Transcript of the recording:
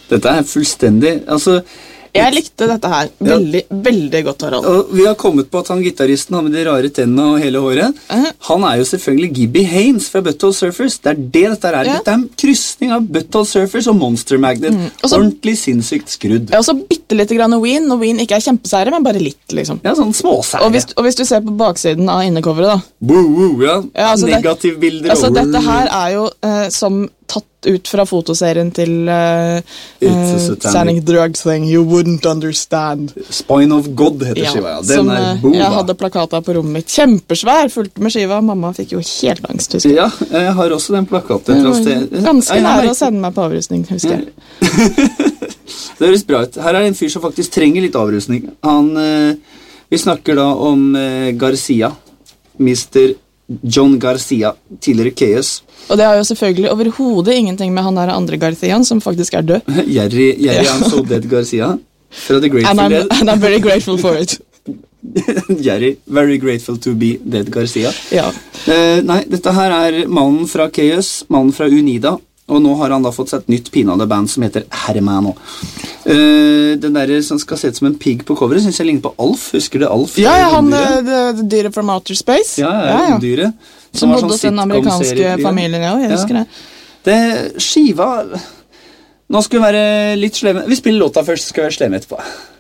Dette fullstendig, altså... Jeg likte dette her veldig, veldig godt, Harald. Og vi har kommet på at han gitaristen har med de rare tennene og hele håret. Han jo selvfølgelig Gibby Haynes fra Butthole Surfers. Det det dette er. Dette en kryssning av Butthole Surfers og Monster Magnet. Ordentlig sinnssykt skrudd. Ja, og så bittelitt grann Ween, når Ween ikke kjempesære, men bare litt, liksom. Ja, sånn småsære. Og hvis du ser på baksiden av innecoveret, da. Ja, altså negativ bilder. Altså, dette her jo som tatt ut fra fotoserien til Satanic Drug Thing You Wouldn't Understand. Spine of God heter skiva, ja. Den som jeg hadde plakatet på rommet mitt. Kjempesvær, fulgte med skiva. Mamma fikk jo helt angst, husker jeg. Ja, jeg har også den plakatet. Ganske nære å sende meg på avrusning, husker jeg. Det høres bra ut. Her en fyr som faktisk trenger litt avrusning. Vi snakker da om Garcia. Mr. John Garcia, tidligere Chaos. Og det har jo selvfølgelig overhodet ingenting med han der andre Garciaen, som faktisk død. Jerry I'm so dead Garcia. Fra The Grateful Dead. And I'm very grateful for it. Jerry, very grateful to be dead Garcia. Ja. Nei, dette her mannen fra Chaos, mannen fra Unida, og nå har han da fått seg et nytt pinade band som heter Hermano. Den der som skal se ut som en pig på coveret, synes jeg ligner på Alf. Husker du Alf? Ja, han dyret from Outer Space. Ja, dyret. Som bodde hos den amerikanske familien, ja, jeg husker det. Det skiva... Nå skal vi være litt slemme. Vi spiller låta først, så skal vi være slemme etterpå.